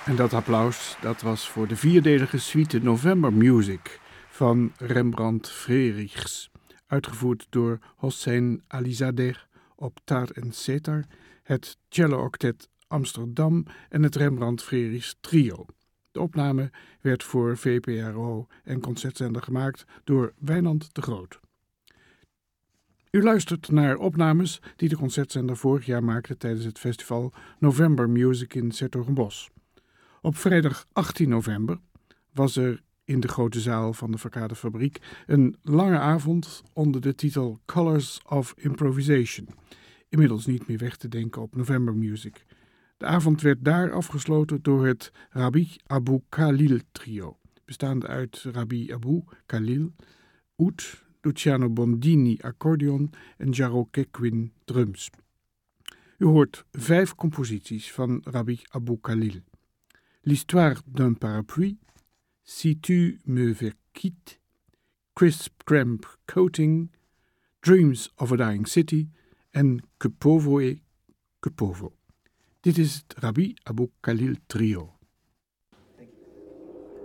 En dat applaus, dat was voor de vierdelige suite November Music van Rembrandt Frerichs, uitgevoerd door Hossein Alizadeh op tar en setar, het cello-octet Amsterdam en het Rembrandt Frerichs trio. De opname werd voor VPRO en Concertzender gemaakt door Wijnand de Groot. U luistert naar opnames die de Concertzender vorig jaar maakte tijdens het festival November Music in 's-Hertogenbosch. Op vrijdag 18 november was er in de grote zaal van de Verkadefabriek een lange avond onder de titel Colors of Improvisation, inmiddels niet meer weg te denken op November Music. De avond werd daar afgesloten door het Rabih Abou Khalil trio, bestaande uit Rabih Abou Khalil, oud, Luciano Bondini accordeon en Jaro Kekwin drums. U hoort 5 composities van Rabih Abou Khalil. L'histoire d'un parapluie, Si tu me verquittes, Crisp Cramp Coating, Dreams of a Dying City en Que Povo e Que Povo. Dit is het Rabih Abou Khalil trio.